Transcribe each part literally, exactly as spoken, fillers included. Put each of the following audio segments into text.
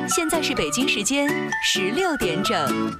现在是北京时间十六点整。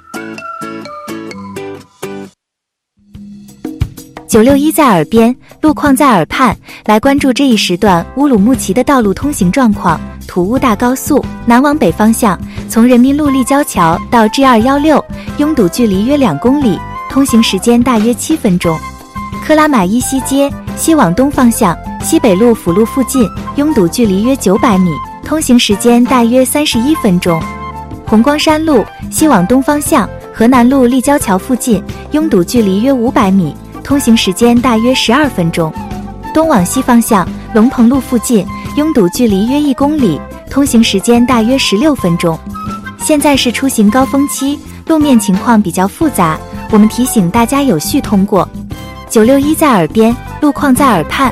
九六一在耳边，路况在耳畔，来关注这一时段乌鲁木齐的道路通行状况。土乌大高速南往北方向，从人民路立交桥到 G 二一六，拥堵距离约两公里，通行时间大约七分钟。克拉玛依西街西往东方向，西北路辅路附近，拥堵距离约九百米，通行时间大约三十一分钟。红光山路西往东方向，河南路立交桥附近，拥堵距离约五百米，通行时间大约十二分钟。东往西方向，龙鹏路附近，拥堵距离约一公里，通行时间大约十六分钟。现在是出行高峰期，路面情况比较复杂，我们提醒大家有序通过。九六一在耳边，路况在耳畔。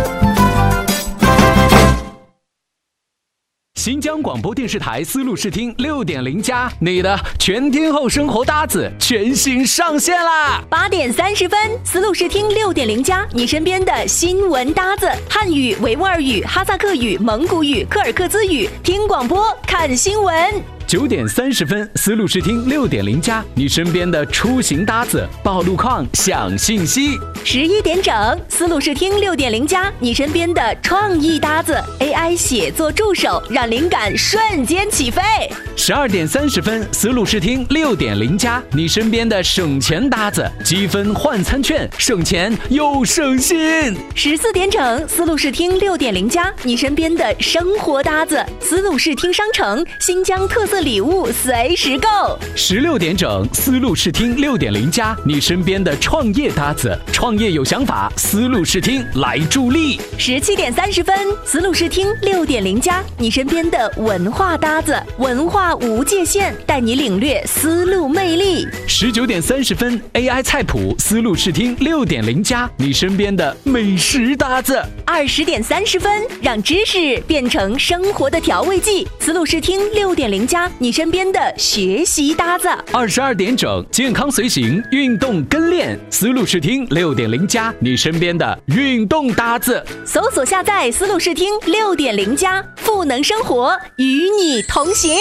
新疆广播电视台丝路视听 六点零 加，你的全天候生活搭子全新上线啦！ 八点三十分，丝路视听 六点零 加，你身边的新闻搭子，汉语、维吾尔语、哈萨克语、蒙古语、柯尔克孜语，听广播看新闻。 九点三十分，丝路视听 六点零 加，你身边的出行搭子，报路况、享信息。 十一点整，丝路视听 六点零 加，你身边的创意搭子 ，A I 写作助手，让灵感瞬间起飞。 十二点三十分，丝路视听 六点零 加，你身边的省钱搭子，积分换餐券，省钱又省心。 十四点整，丝路视听 六点零 加，你身边的生活搭子，丝路视听商城，新疆特色礼物随时购。 十六点整，丝路视听 六点零 加，你身边的创业搭子，创业有想法，丝路视听来助力。 十七点三十分，丝路视听 六点零 加，你身边的文化搭子，文化无界限，带你领略丝路魅力。 十九点三十分 ，A I 菜谱，丝路视听 六点零 加，你身边的美食搭子。 二十点三十分，让知识变成生活的调味剂，丝路视听 六点零 加，你身边的学习搭子。 二十二点整，健康随行，运动跟练，丝路视听 六点零 加，你身边的运动搭子。 搜索下载丝路视听 六点零 加，赋能生活，与你同行。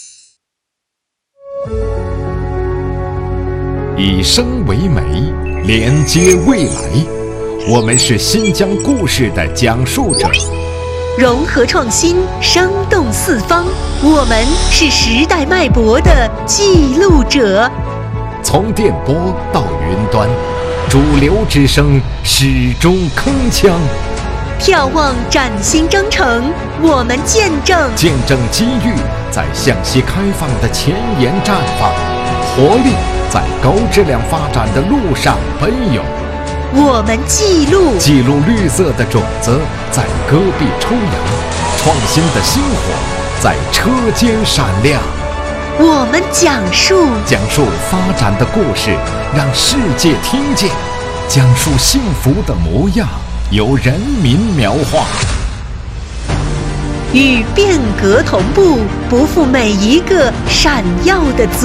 以声为媒，连接未来。我们是新疆故事的讲述者， 融合创新，生动四方。我们是时代脉搏的记录者。 从电波到云端，主流之声始终铿锵。 眺望崭新征程，我们见证见证机遇在向西开放的前沿绽放，活力在高质量发展的路上奔涌。 我们记录记录绿色的种子在戈壁抽芽，创新的星火在车间闪亮。 我们讲述讲述发展的故事，让世界听见，讲述幸福的模样，由人民描画。 与变革同步，不负每一个闪耀的足